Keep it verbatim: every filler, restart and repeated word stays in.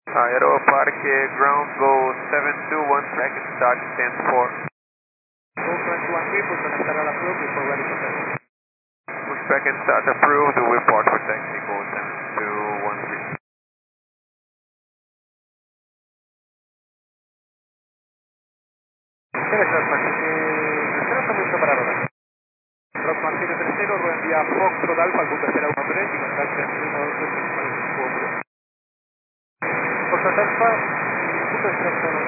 Aero Parque ground go seven two one second start stand four. Go twenty-one three, push back and start approved before ready for taxi. Push back and start approved, we report for taxi go seven two one three. Teletrack Martínez tercero, está listo para rodar. Rock Martínez tercero, envía Foxtrot Alfa al punto espera uno tres y contacto en uno dos tres principales en su Foxtrot Alfa, punto espera uno